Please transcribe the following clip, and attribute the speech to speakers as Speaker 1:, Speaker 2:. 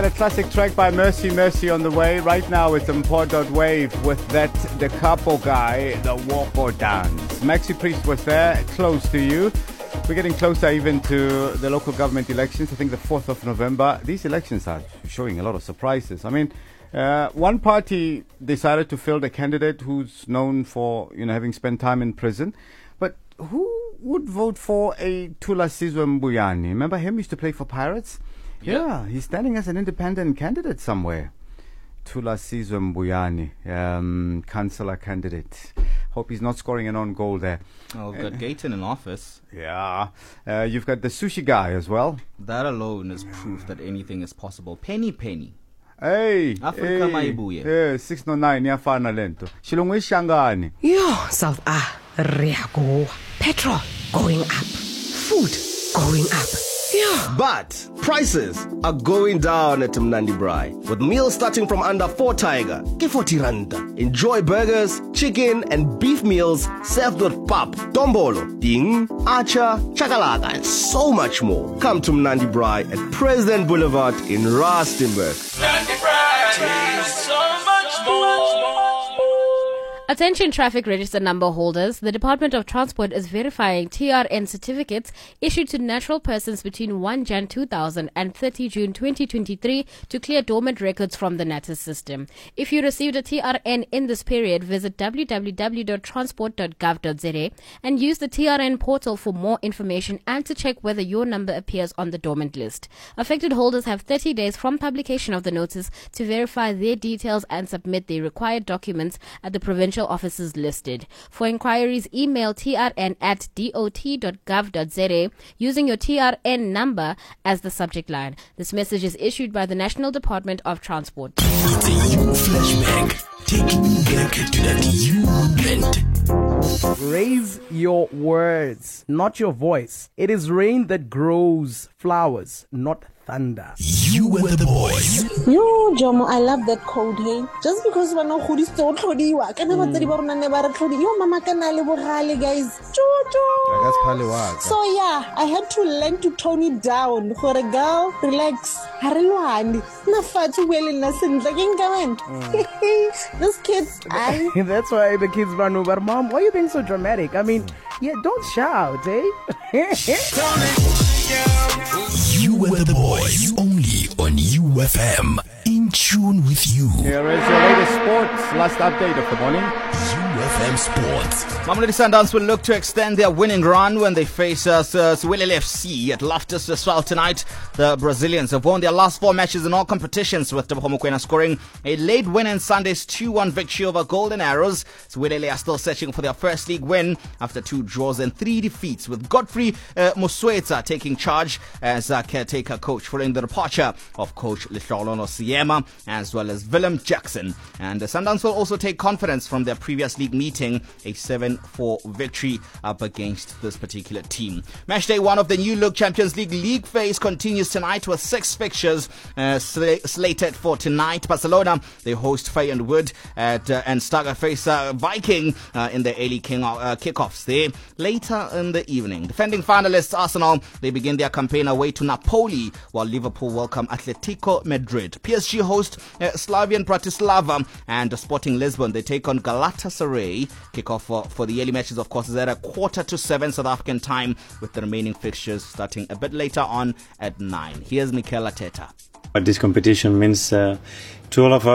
Speaker 1: A classic track by Mercy Mercy on the way. Right now it's Mpho.Wave with that the couple guy, the walk or dance. Maxi Priest was there, close to you. We're getting closer even to the local government elections. I think the 4th of November. These elections are showing a lot of surprises. I mean, one party decided to field a candidate who's known for, having spent time in prison. But who would vote for a Thulasizwe Mbuyane? Remember him? He used to play for Pirates. Yeah, he's standing as an independent candidate somewhere. Thulasizwe Mbuyane, councillor candidate. Hope he's not scoring an own goal there.
Speaker 2: Oh, we've got Gayton in office.
Speaker 1: Yeah. You've got the sushi guy as well.
Speaker 2: That alone is proof that anything is possible. Penny.
Speaker 1: Hey,
Speaker 2: Africa maibuye.
Speaker 1: Yeah, 609 iyafana lento. Shilongo ishangani.
Speaker 3: Yo, South Riago. Petrol going up. Food going up. Yeah.
Speaker 4: But prices are going down at Mnandi Braai. With meals starting from under 4 tiger, ke 40 randa. Enjoy burgers, chicken and beef meals served with pap, dombolo, ding, acha, chakalaka and so much more. Come to Mnandi Braai at President Boulevard in Rustenburg.
Speaker 5: Mnandi Braai, so much more.
Speaker 6: Attention traffic register number holders. The Department of Transport is verifying TRN certificates issued to natural persons between 1 Jan 2000 and 30 June 2023 to clear dormant records from the NATIS system. If you received a TRN in this period, visit www.transport.gov.za and use the TRN portal for more information and to check whether your number appears on the dormant list. Affected holders have 30 days from publication of the notice to verify their details and submit the required documents at the provincial offices listed. For inquiries, email trn@dot.gov.za using your TRN number as the subject line. This message is issued by the National Department of Transport.
Speaker 7: It's a U flashback, taking you back to that U moment.
Speaker 8: Raise your words, not your voice. It is rain that grows flowers, not thunder.
Speaker 7: You were the boys.
Speaker 9: Yo, Jomo, I love that code, hey. Just because we know who is so tlodiwa, can never tell you never tlodi. Yo, mama can I guys. So yeah, I had to learn to tone it down. For a girl, relax. Harilwani. Na fatu well lesson. Those kids,
Speaker 8: That's why the kids run over. Mom, why are you being so dramatic? I mean, yeah, don't shout, eh?
Speaker 7: You were the boys, only on UFM, in tune with you.
Speaker 1: Here is your latest sports, last update of the morning.
Speaker 7: UFM Sports.
Speaker 2: Mamelodi Sundowns will look to extend their winning run when they face Swilele FC at Loftus Versfeld tonight. The Brazilians have won their last 4 matches in all competitions, with Tebogo Mokoena scoring a late win in Sunday's 2-1 victory over Golden Arrows. Swilele are still searching for their first league win after 2 draws and 3 defeats, with Godfrey Musweta taking charge as caretaker coach following the departure of coach Lihlolo Siema as well as Willem Jackson. And the Sundowns will also take confidence from their previous league meeting, a 7-4 victory up against this particular team. Match day 1 of the new look Champions League phase continues tonight with 6 fixtures slated for tonight. Barcelona, they host Feyenoord and Stagger face Viking in the early kickoffs there later in the evening. Defending finalists Arsenal, they begin their campaign away to Napoli, while Liverpool welcome Atletico Madrid. PSG host Slavian Bratislava, and Sporting Lisbon, they take on Galatasaray. Kickoff for the early matches, of course, is at 6:45 South African time, with the remaining fixtures starting a bit later on at 9. Here's Mikel Arteta.
Speaker 10: What this competition means to all of us.